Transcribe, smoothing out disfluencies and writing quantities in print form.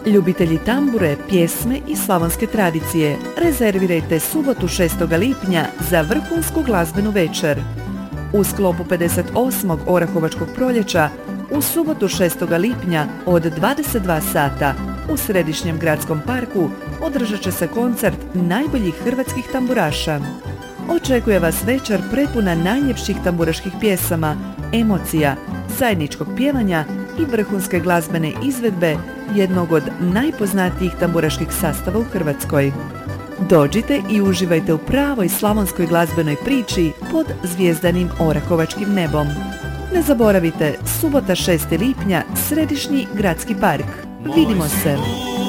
Ljubitelji tambure, pjesme i slavonske tradicije, rezervirajte subotu 6. lipnja za vrhunsku glazbenu večer. U sklopu 58. Orahovačkog proljeća u subotu 6. lipnja od 22 sata u Središnjem gradskom parku održat će se koncert najboljih hrvatskih tamburaša. Očekuje vas večer prepuna najljepših tamburaških pjesama, emocija, zajedničkog pjevanja i vrhunske glazbene izvedbe jednog od najpoznatijih tamburaških sastava u Hrvatskoj. Dođite i uživajte u pravoj slavonskoj glazbenoj priči pod zvjezdanim Orahovačkim nebom. Ne zaboravite, subota 6. lipnja, Središnji gradski park. Vidimo se!